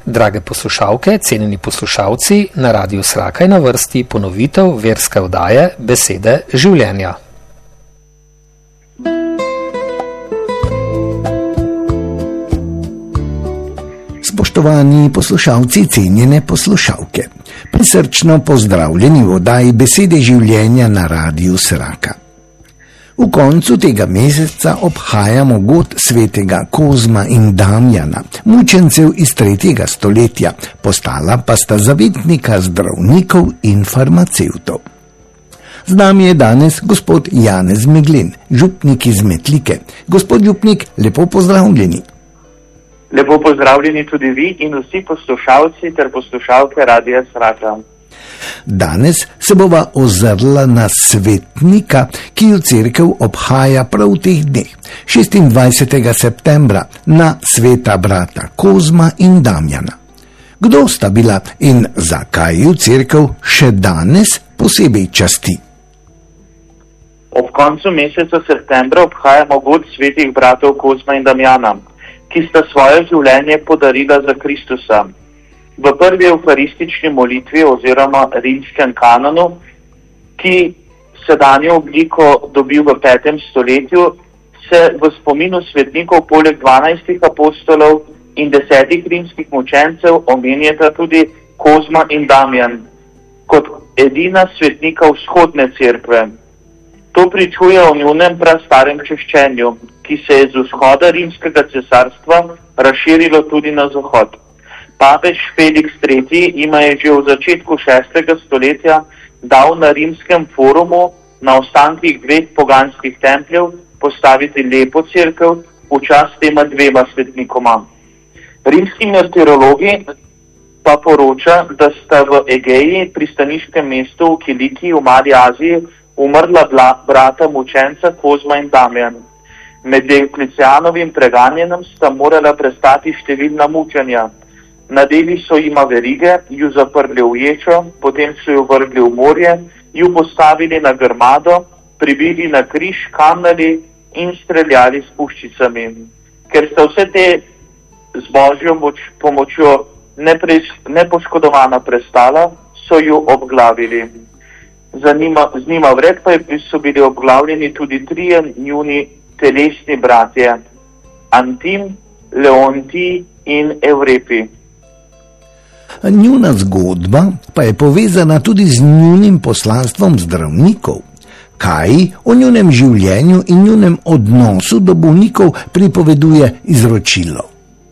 Drage poslušalke, cenjeni poslušalci, na Radiu Sraka je na vrsti ponovitev verske oddaje Besede življenja. Spoštovani poslušalci, cenjene poslušalke, prisrčno pozdravljeni v oddaji Besede življenja na Radiu Sraka. V koncu tega meseca obhajamo god svetega Kozma in Damjana, mučencev iz 3. stoletja, postala pa sta zavetnika zdravnikov in farmacevtov. Z nami je danes gospod Janez Meglen, župnik iz Metlike. Gospod župnik, lepo pozdravljeni. Lepo pozdravljeni tudi vi in vsi poslušalci ter poslušalke Radia Sraka. Danes se bova ozrla na svetnika, ki jo cerkev obhaja prav v teh dneh, 26. septembra, na sveta brata Kozma in Damjana. Kdo sta bila in zakaj jo cerkev še danes posebej časti? Ob koncu meseca septembra obhajamo god svetih bratov Kozma in Damjana, ki sta svoje življenje podarila za Kristusa. V prvi evharistični molitvi oziroma rimskem kanonu, ki sedanjo obliko dobil v 5. stoletju, se v spominu svetnikov poleg 12 apostolov in 10 rimskih mučencev omenjata tudi Kozma in Damjan kot edina svetnika vzhodne cerkve. To pričuje o njunem prastarem češčenju, ki se je z vzhoda rimskega cesarstva razširilo tudi na zahod. Papež Felix III. Ima je že v začetku 6. stoletja dal na rimskem forumu na ostankih 2 poganskih templjev postaviti lepo cerkev v čast tema 2 svetnikoma. Rimski martirologi pa poroča, da sta v Egeji, pristaniškem mestu v Kiliki v Mali Aziji, umrla brata mučenca Kozma in Damjan. Med Dioklecijanovim preganjenjem sta morala prestati številna mučenja. Nadeli so jima verige, ju zaprli v ječo, potem so jo vrgli v morje, ju postavili na grmado, pribili na križ, kamnali in streljali s puščicami. Ker sta vse te z božjo pomočjo nepoškodovana prestala, so ju obglavili. Z njima vred pa so bili obglavljeni tudi 3 njuni telesni bratje, Antim, Leontij in Evrepi. Njuna zgodba pa je povezana tudi z njunim poslanstvom zdravnikov. Kaj o njunem življenju in njunem odnosu do bolnikov pripoveduje izročilo?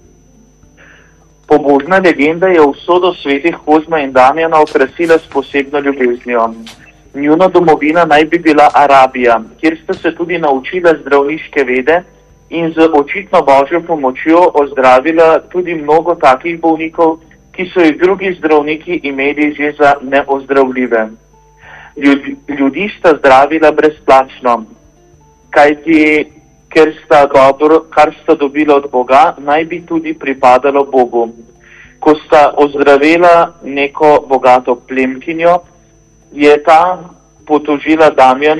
Pobožna legenda je usodo svetih Kozma in Damjana okrasila s posebno ljubeznijo. Njuna domovina naj bi bila Arabija, kjer sta se tudi naučila zdravniške vede in z očitno božjo pomočjo ozdravila tudi mnogo takih bolnikov, ki so jih drugi zdravniki imeli že za neozdravljive. Ljudi sta zdravila brezplačno, kajti kar sta dobila od Boga, naj bi tudi pripadalo Bogu. Ko sta ozdravila neko bogato plemkinjo, je ta položila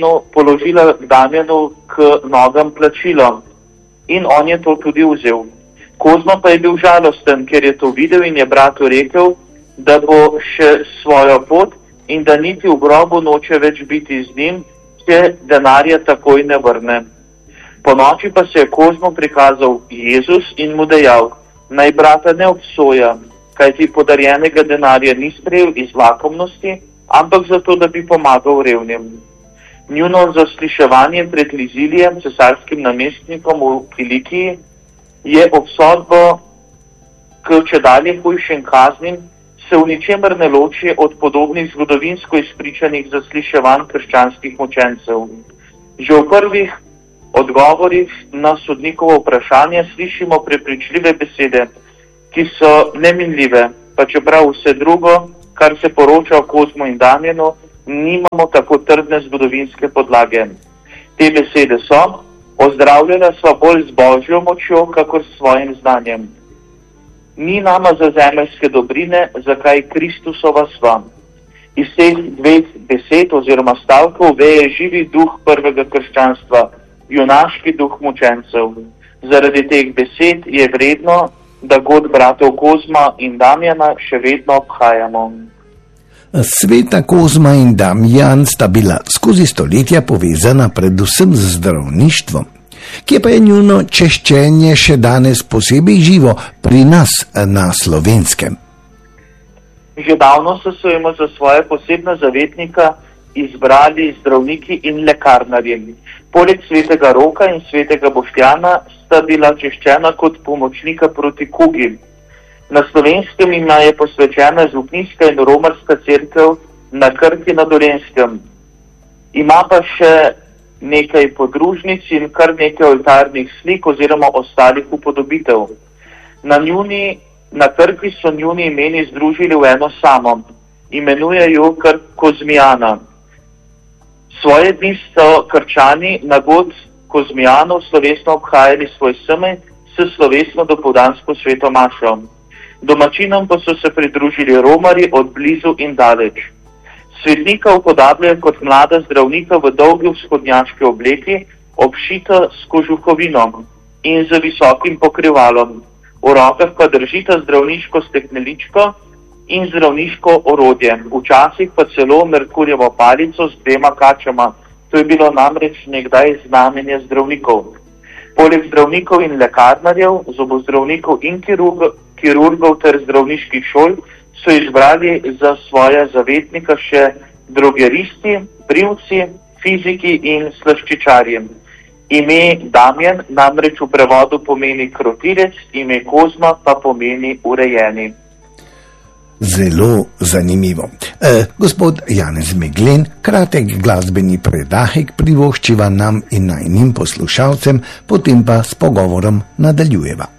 Damjanu k nogam plačilo in on je to tudi vzel. Kozma pa je bil žalosten, ker je to videl in je bratu rekel, da bo še svojo pot in da niti v grobu noče več biti z njim, če denarja takoj ne vrne. Po noči pa se je Kozmo prikazal Jezus in mu dejal, naj brata ne obsoja, kajti podarjenega denarja ni sprejel iz lakomnosti, ampak zato, da bi pomagal revnim. Njuno zasliševanje pred Lizilijem, cesarskim namestnikom v Kilikiji, je obsodbo k čedalje hujšim kaznim se v ničemer ne loči od podobnih zgodovinsko izpričanih zasliševanj krščanskih mučencev. Že v prvih odgovorih na sodnikovo vprašanje slišimo prepričljive besede, ki so neminljive, pa čeprav vse drugo, kar se poroča o Kozmu in Damjanu, nimamo tako trdne zgodovinske podlage. Te besede so: ozdravljena sva bolj z božjo močjo, kakor s svojim znanjem. Ni nama za zemeljske dobrine, zakaj Kristusova sva. Iz teh 2 besed oziroma stavkov veje živi duh prvega krščanstva, junaški duh mučencev. Zaradi teh besed je vredno, da god bratov Kozma in Damjana še vedno obhajamo. Sveta Kozma in Damjan sta bila skozi stoletja povezana predvsem z zdravništvom, kje pa je njuno češčenje še danes posebej živo pri nas na Slovenskem. Že davno so se jim za svoje posebne zavetnika izbrali zdravniki in lekarnarji. Poleg svetega Roka in svetega Boštjana sta bila češčena kot pomočnika proti kugi. Na Slovenskem ima je posvečena župnijska in romarska cerkev na Krki na Dolenjskem. Ima pa še nekaj podružnic in kar nekaj oltarnih slik oziroma ostalih upodobitev. Na Krki so njuni imeni združili v eno samo. Imenuje jo kar Kozmijana. Svoje dni so Krčani na god Kozmijanov slovesno obhajali svoj semej s slovesno dopoldansko sveto mašo. Domačinom pa so se pridružili romari od blizu in daleč. Svetnika upodabljajo kot mlada zdravnika v dolgi vzhodnjaški obleki, obšita s kožuhovino in z visokim pokrivalom. V rokah pa držita zdravniško stekleničko in zdravniško orodje, včasih pa celo merkurjevo palico z 2 kačama. To je bilo namreč nekdaj znamenje zdravnikov. Poleg zdravnikov in lekarnarjev, zobozdravnikov in kirurgov ter zdravniških šol so izbrali za svoje zavetnika še drogeristi, brivci, fiziki in slaščičarji. Ime Damjan namreč v prevodu pomeni krotilec, ime Kozma pa pomeni urejeni. Zelo zanimivo. Gospod Janez Meglen, kratek glasbeni predahek privoščiva nam in najnim poslušalcem, potem pa s pogovorom nadaljujeva.